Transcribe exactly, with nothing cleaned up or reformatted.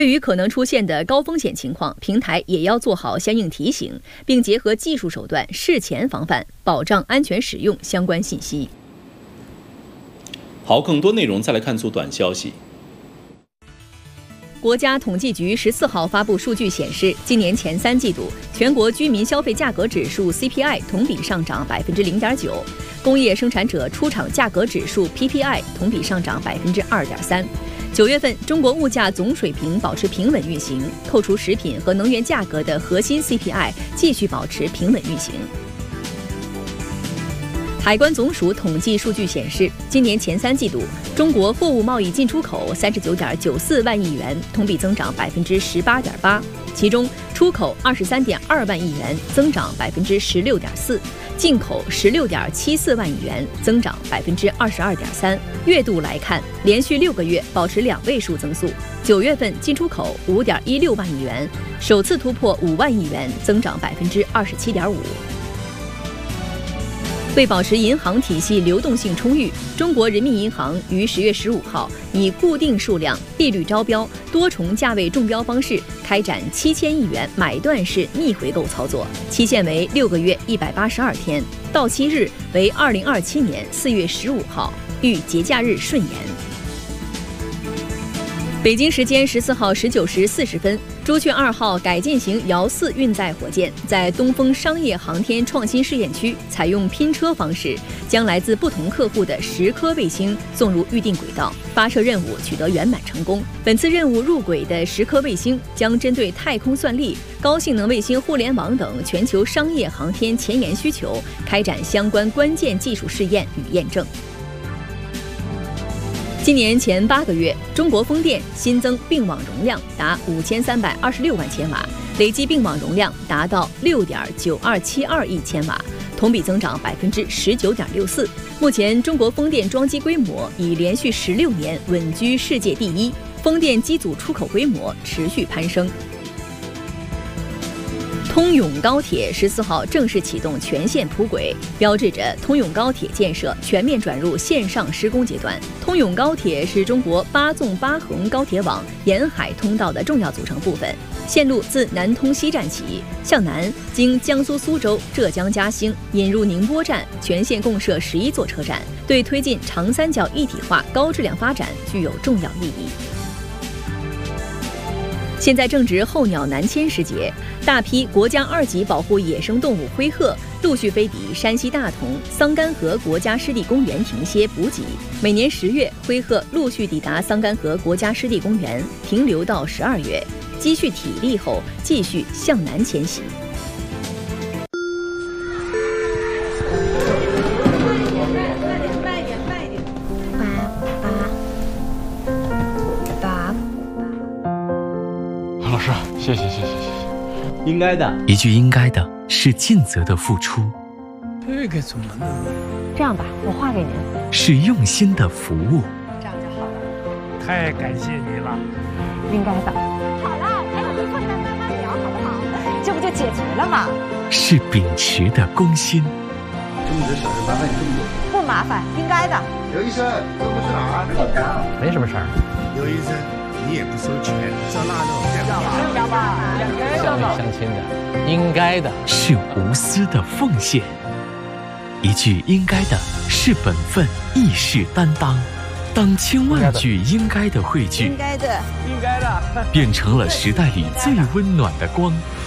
对于可能出现的高风险情况，平台也要做好相应提醒，并结合技术手段事前防范，保障安全使用相关信息。 好，更多内容再来看组短消息。 国家统计局十四号发布数据显示，今年前三季度全国居民消费价格指数 C P I 同比上涨百分之零点九，工业生产者出厂价格指数 P P I 同比上涨百分之二点三。九月份，中国物价总水平保持平稳运行，扣除食品和能源价格的核心 C P I 继续保持平稳运行。海关总署统计数据显示，今年前三季度，中国货物贸易进出口三十九点九四万亿元，同比增长百分之十八点八，其中出口二十三点二万亿元，增长百分之十六点四。进口十六点七四万亿元，增长百分之二十二点三。月度来看，连续六个月保持两位数增速。九月份进出口五点一六万亿元，首次突破五万亿元，增长百分之二十七点五。为保持银行体系流动性充裕，中国人民银行于十月十五号以固定数量、利率招标、多重价位中标方式开展七千亿元买断式逆回购操作，期限为六个月一百八十二天，到期日为二零二七年四月十五号，遇节假日顺延。北京时间十四号十九时四十分，朱雀二号改进型遥四运载火箭在东风商业航天创新试验区采用拼车方式，将来自不同客户的十颗卫星送入预定轨道，发射任务取得圆满成功。本次任务入轨的十颗卫星将针对太空算力、高性能卫星互联网等全球商业航天前沿需求，开展相关关键技术试验与验证。今年前八个月，中国风电新增并网容量达五千三百二十六万千瓦，累计并网容量达到六点九二七二亿千瓦，同比增长百分之十九点六四。目前，中国风电装机规模已连续十六年稳居世界第一，风电机组出口规模持续攀升。通永高铁十四号正式启动全线铺轨，标志着通永高铁建设全面转入线上施工阶段。通永高铁是中国八纵八横高铁网沿海通道的重要组成部分。线路自南通西站起，向南经江苏苏州、浙江嘉兴，引入宁波站，全线共设十一座车站，对推进长三角一体化高质量发展具有重要意义。现在正值候鸟南迁时节，大批国家二级保护野生动物灰鹤陆续飞抵山西大同桑干河国家湿地公园停歇补给。每年十月，灰鹤陆续抵达桑干河国家湿地公园，停留到十二月，积蓄体力后继续向南迁徙。 老师，谢谢谢谢谢谢。 应该的， 一句应该的是尽责的付出， 这个怎么弄？ 这样吧，我画给您。 是用心的服务， 这样就好了。 太感谢你了。 应该的。好了，还有个困难慢慢聊，好不好？这不就解决了吗？ 是秉持的公心。 这么多小事麻烦你这么多。 不麻烦，应该的。 刘医生，这不是哪儿？ 没什么事儿。 刘医生，你也不收钱，照那种两吧，乡里乡亲的，应该的， 是无私的奉献。一句应该的是本分，义士担当。当千万句应该的汇聚， 应该的， 应该的， 变成了时代里最温暖的光。